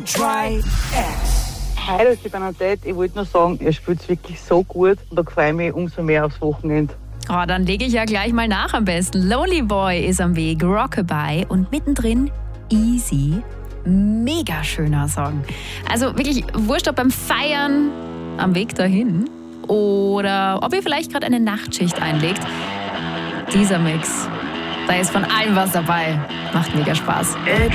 Hi, das ist die Bernadette. Ich wollte nur sagen, ihr spielt wirklich so gut und da freue ich mich umso mehr aufs Wochenende. Oh, dann lege ich ja gleich mal nach am besten. Lonely Boy ist am Weg, Rockabye und mittendrin Easy. Mega schöner Song. Also wirklich wurscht, ob beim Feiern am Weg dahin oder ob ihr vielleicht gerade eine Nachtschicht einlegt. Dieser Mix, da ist von allem was dabei. Macht mega Spaß.